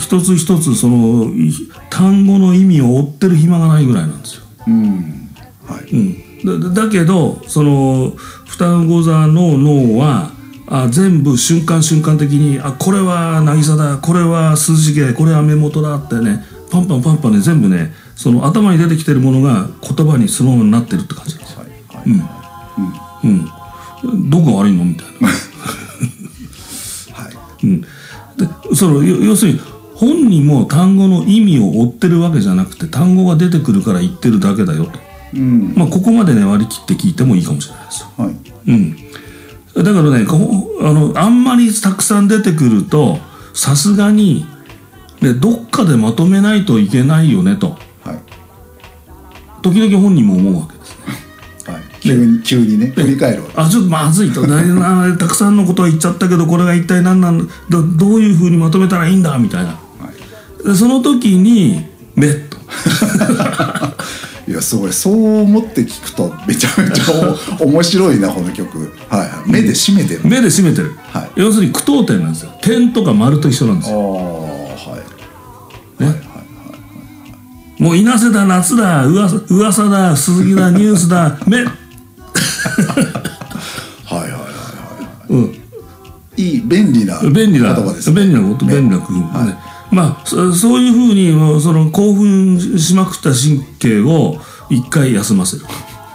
一つ一つその単語の意味を追ってる暇がないぐらいなんですよ。だけどその双子座の脳は全部瞬間瞬間的にこれは渚だ、これは涼しげ、これは目元だってね、パンパンパンパンね、全部ねその頭に出てきてるものが言葉にそのままになってるって感じなんですよ。どこが悪いのみたいな。でその要するに本人も単語の意味を追ってるわけじゃなくて、単語が出てくるから言ってるだけだよと、ここまでね割り切って聞いてもいいかもしれないですよ。だからねあんまりたくさん出てくるとさすがに、ね、どっかでまとめないといけないよねと、時々本人も思うわけですね。 急にね振り返るわけ。 ちょっとまずいとたくさんのことは言っちゃったけど、これが一体何なんだ、どういうふうにまとめたらいいんだみたいな、でその時に目といやすごい、そう思って聞くとめちゃめちゃ面白いなこの曲。目で締めてる。 目で締めてる、要するに句読点なんですよ。点とか丸と一緒なんですよ。もう稲瀬だ、夏だ、噂だ、鈴木だ、ニュースだ、目いい便利な言葉ですね。 便利なこと、便利な工夫ね。そういうふうにその興奮しまくった神経を一回休ませる。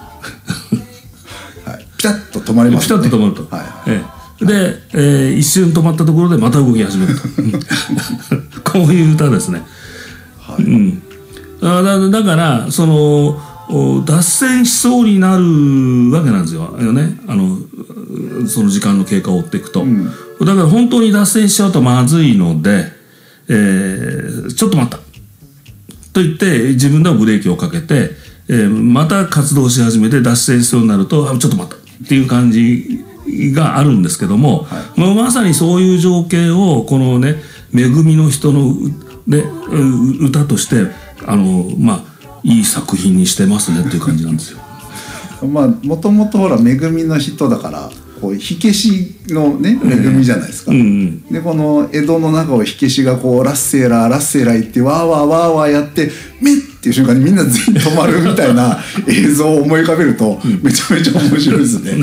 ピタッと止まりますね。 ピタッと止まると。で、一瞬止まったところでまた動き始めると。こういう歌ですね。だからその脱線しそうになるわけなんですよね。その時間の経過を追っていくと、だから本当に脱線しちゃうとまずいので、ちょっと待ったと言って自分ではブレーキをかけて、また活動し始めて脱線しそうになるとちょっと待ったっていう感じがあるんですけども、まさにそういう情景をこのね恵みの人の歌としていい作品にしてますねっていう感じなんですよ。 もともとほら恵みの人だから火消しのね恵みじゃないですか。でこの江戸の中を火消しがこうラッセーラーラッセーラー言ってワーワーワーワーやってメッっていう瞬間にみんな全員止まるみたいな映像を思い浮かべるとめちゃめちゃ面白いですね。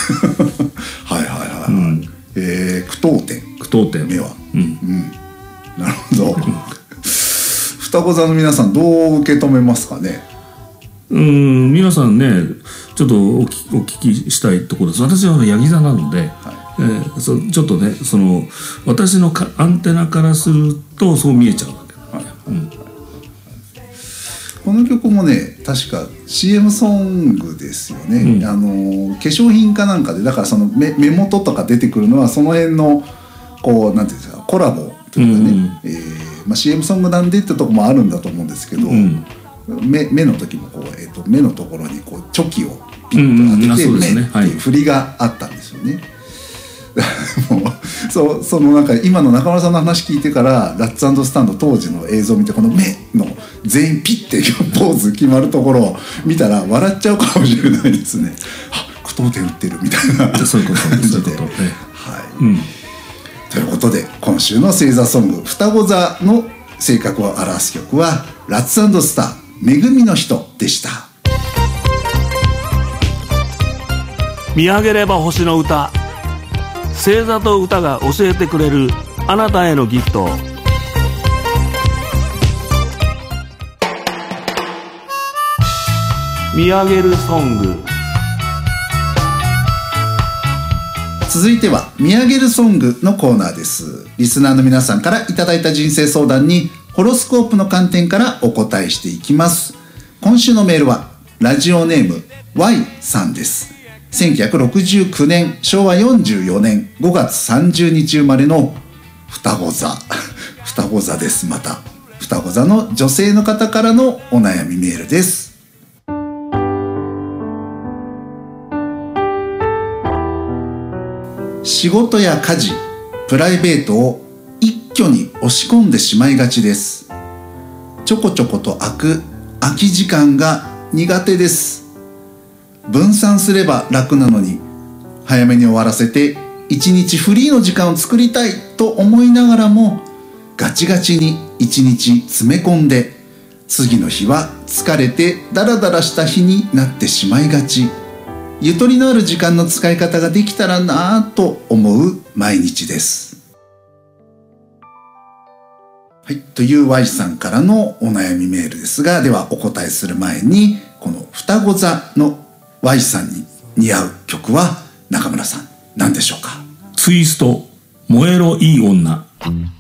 句読点目は、なるほど。双子座の皆さんどう受け止めますかね。 皆さんねちょっとお聞きしたいところです。私はヤギ座なので、ちょっとねその私のアンテナからするとそう見えちゃうわけ、 この曲もね確か CM ソングですよね。化粧品かなんかでだからその目元とか出てくるのはその辺のこうなんていうんですかコラボというかね、CM ソングなんでってとこもあるんだと思うんですけど、目の時もこう、目のところにこうチョキをピッと当てて目っていう振りがあったんですよね。もうそのなんか今の中村さんの話聞いてからラッツ&スタンド当時の映像を見てこの目の全員ピッてポーズ決まるところを見たら笑っちゃうかもしれないですね。句読点打ってるみたいな。 そういうことです。 ということで今週の星座ソング双子座の性格を表す曲はラッツ&スター恵みの人でした。 見上げれば星の歌、星座と歌が教えてくれるあなたへのギフト。見上げるソング。 続いては見上げるソングのコーナーです。リスナーの皆さんからいただいた人生相談にホロスコープの観点からお答えしていきます。今週のメールはラジオネーム Y さんです。1969年昭和44年5月30日生まれの双子座双子座です。また双子座の女性の方からのお悩みメールです。仕事や家事、プライベートを一挙に押し込んでしまいがちです。ちょこちょこと空き時間が苦手です。分散すれば楽なのに早めに終わらせて一日フリーの時間を作りたいと思いながらもガチガチに一日詰め込んで、次の日は疲れてダラダラした日になってしまいがち。ゆとりのある時間の使い方ができたらなぁと思う毎日です。はい、という Y さんからのお悩みメールですが、ではお答えする前に、この双子座の Y さんに似合う曲は中村さん何でしょうか？ ツイスト、燃えろいい女。